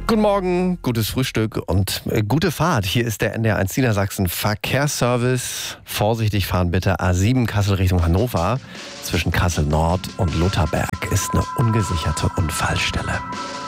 Guten Morgen, gutes Frühstück und gute Fahrt. Hier ist der NDR1 Niedersachsen Verkehrsservice. Vorsichtig fahren bitte. A7 Kassel Richtung Hannover. Zwischen Kassel Nord und Lutherberg ist eine ungesicherte Unfallstelle.